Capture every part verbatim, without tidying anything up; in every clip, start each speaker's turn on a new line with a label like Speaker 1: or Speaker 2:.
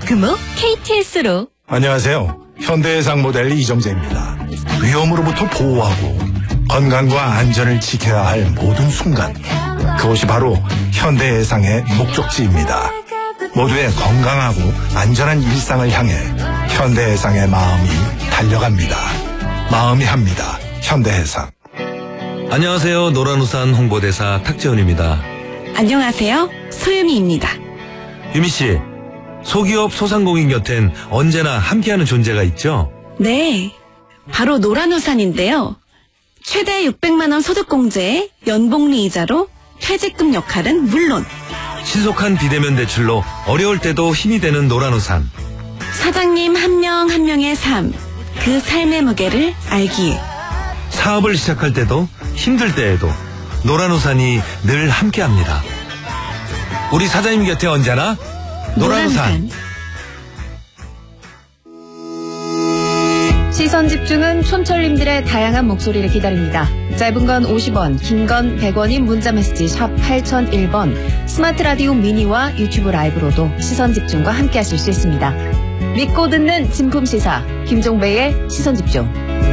Speaker 1: 학금호 케이티에스로.
Speaker 2: 안녕하세요. 현대해상 모델 이정재입니다. 위험으로부터 보호하고 건강과 안전을 지켜야 할 모든 순간, 그것이 바로 현대해상의 목적지입니다. 모두의 건강하고 안전한 일상을 향해 현대해상의 마음이 달려갑니다. 마음이 합니다. 현대해상.
Speaker 3: 안녕하세요. 노란우산 홍보대사 탁재훈입니다.
Speaker 1: 안녕하세요. 소유미입니다.
Speaker 3: 유미씨, 소기업 소상공인 곁엔 언제나 함께하는 존재가 있죠?
Speaker 1: 네, 바로 노란우산인데요. 최대 육백만 원 소득공제에 연복리 이자로 퇴직금 역할은 물론,
Speaker 3: 신속한 비대면 대출로 어려울 때도 힘이 되는 노란우산.
Speaker 1: 사장님 한 명 한 명의 삶, 그 삶의 무게를 알기에.
Speaker 3: 사업을 시작할 때도 힘들 때에도 노란우산이 늘 함께합니다. 우리 사장님 곁에 언제나 노란우산.
Speaker 4: 시선 집중은 촌철님들의 다양한 목소리를 기다립니다. 짧은 건 오십 원, 긴 건 백 원인 문자메시지 샵 팔공공일 번, 스마트 라디오 미니와 유튜브 라이브로도 시선 집중과 함께 하실 수 있습니다. 믿고 듣는 진품 시사, 김종배의 시선 집중.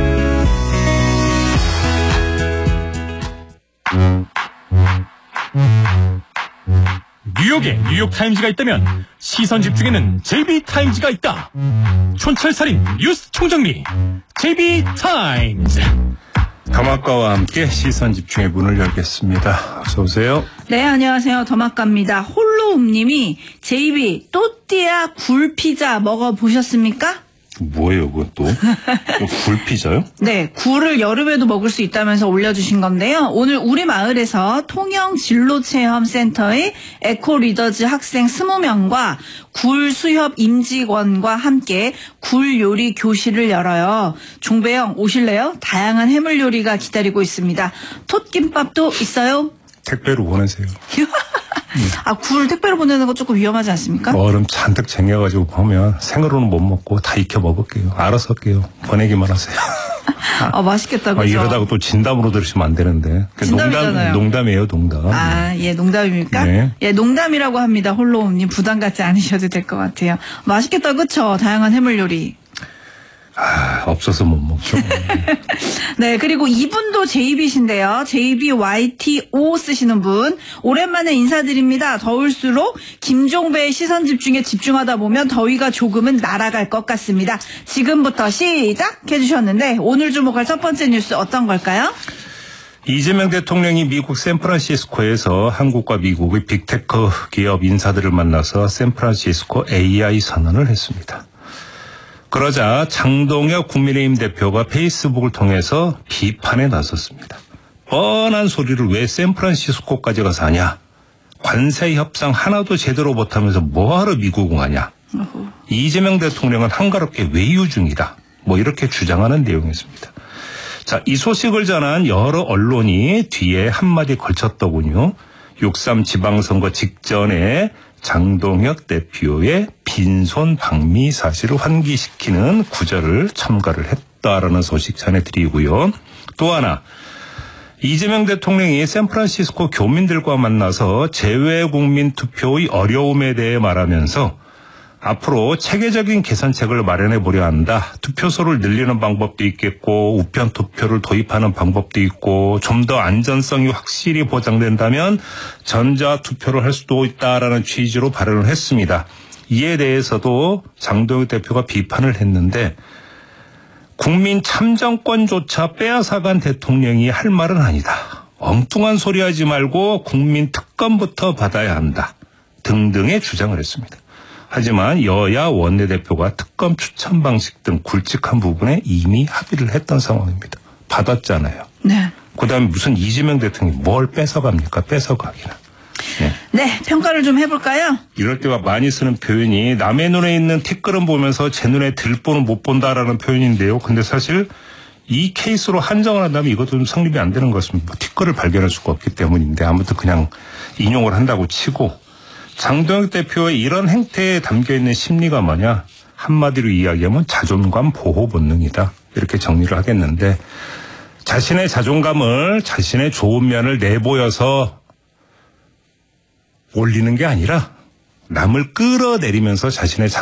Speaker 5: 뉴욕에 뉴욕타임즈가 있다면 시선 집중에는 제이비타임즈가 있다. 촌철살인 뉴스 총정리 제이비타임즈.
Speaker 6: 더마카와 함께 시선 집중의 문을 열겠습니다. 어서 오세요.
Speaker 7: 네, 안녕하세요. 더마카입니다. 홀로움님이 제이비 또띠아 굴피자 먹어보셨습니까?
Speaker 6: 뭐예요, 그것도? 굴피자요?
Speaker 7: 네, 굴을 여름에도 먹을 수 있다면서 올려주신 건데요. 오늘 우리 마을에서 통영 진로체험센터의 에코리더즈 학생 이십 명과 굴 수협 임직원과 함께 굴 요리 교실을 열어요. 종배형 오실래요? 다양한 해물 요리가 기다리고 있습니다. 톳김밥도 있어요?
Speaker 6: 택배로 보내세요.
Speaker 7: 아, 굴 택배로 보내는 거 조금 위험하지 않습니까?
Speaker 6: 얼음 잔뜩 쟁여가지고 보면 생으로는 못 먹고 다 익혀 먹을게요. 알아서 할게요. 보내기만 하세요.
Speaker 7: 아, 맛있겠다, 그죠?
Speaker 6: 아, 이러다가 또 진담으로 들으시면 안 되는데.
Speaker 7: 진담이잖아요.
Speaker 6: 농담, 농담이에요, 농담.
Speaker 7: 아, 예, 농담입니까?
Speaker 6: 네.
Speaker 7: 예, 농담이라고 합니다. 홀로움님 부담 갖지 않으셔도 될 것 같아요. 맛있겠다, 그쵸? 다양한 해물 요리.
Speaker 6: 아, 없어서 못 먹죠.
Speaker 7: 네, 그리고 이분도 제이비신데요. 제이비와이티오 쓰시는 분. 오랜만에 인사드립니다. 더울수록 김종배의 시선 집중에 집중하다 보면 더위가 조금은 날아갈 것 같습니다. 지금부터 시작해 주셨는데 오늘 주목할 첫 번째 뉴스 어떤 걸까요?
Speaker 6: 이재명 대통령이 미국 샌프란시스코에서 한국과 미국의 빅테크 기업 인사들을 만나서 샌프란시스코 에이아이 선언을 했습니다. 그러자 장동혁 국민의힘 대표가 페이스북을 통해서 비판에 나섰습니다. 뻔한 소리를 왜 샌프란시스코까지 가서 하냐. 관세 협상 하나도 제대로 못하면서 뭐하러 미국을 가냐. 어후. 이재명 대통령은 한가롭게 외유 중이다. 뭐 이렇게 주장하는 내용이었습니다. 자, 이 소식을 전한 여러 언론이 뒤에 한마디 걸쳤더군요. 육삼 지방선거 직전에 장동혁 대표의 빈손 방미 사실을 환기시키는 구절을 첨가를 했다라는 소식 전해드리고요. 또 하나, 이재명 대통령이 샌프란시스코 교민들과 만나서 재외국민 투표의 어려움에 대해 말하면서 앞으로 체계적인 개선책을 마련해 보려 한다. 투표소를 늘리는 방법도 있겠고 우편 투표를 도입하는 방법도 있고 좀 더 안전성이 확실히 보장된다면 전자 투표를 할 수도 있다라는 취지로 발언을 했습니다. 이에 대해서도 장동혁 대표가 비판을 했는데 국민 참정권조차 빼앗아간 대통령이 할 말은 아니다. 엉뚱한 소리 하지 말고 국민 특검부터 받아야 한다. 등등의 주장을 했습니다. 하지만 여야 원내대표가 특검 추천 방식 등 굵직한 부분에 이미 합의를 했던 상황입니다. 받았잖아요.
Speaker 7: 네.
Speaker 6: 그다음에 무슨 이재명 대통령이 뭘 뺏어갑니까? 뺏어가기나. 네.
Speaker 7: 네, 평가를 좀 해볼까요?
Speaker 6: 이럴 때가 많이 쓰는 표현이 남의 눈에 있는 티끌은 보면서 제 눈에 들보는 못 본다라는 표현인데요. 근데 사실 이 케이스로 한정을 한다면 이것도 좀 성립이 안 되는 것 같습니다. 뭐 티끌을 발견할 수가 없기 때문인데 아무튼 그냥 인용을 한다고 치고 장동혁 대표의 이런 행태에 담겨있는 심리가 뭐냐. 한마디로 이야기하면 자존감 보호 본능이다. 이렇게 정리를 하겠는데 자신의 자존감을 자신의 좋은 면을 내보여서 올리는 게 아니라 남을 끌어내리면서 자신의